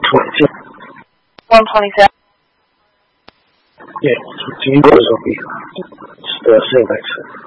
120. 127. Yeah, 15 goes will be same accent.